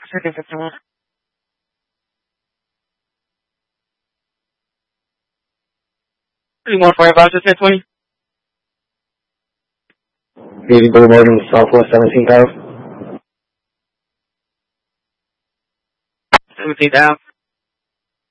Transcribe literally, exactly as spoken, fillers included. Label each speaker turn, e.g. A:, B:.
A: Second fifty-one. Three more for about just ten twenty.
B: eighty Blue Morgan, Southwest seventeen thousand.
A: seventeen thousand.